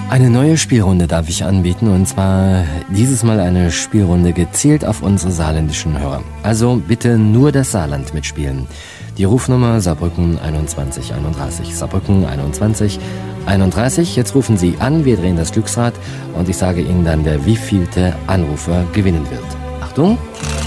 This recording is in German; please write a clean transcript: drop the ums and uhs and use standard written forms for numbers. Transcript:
Eine neue Spielrunde darf ich anbieten, und zwar dieses Mal eine Spielrunde gezielt auf unsere saarländischen Hörer. Also bitte nur das Saarland mitspielen. Die Rufnummer Saarbrücken 2131. Saarbrücken 2131. Jetzt rufen Sie an, wir drehen das Glücksrad und ich sage Ihnen dann, der wievielte Anrufer gewinnen wird. Achtung!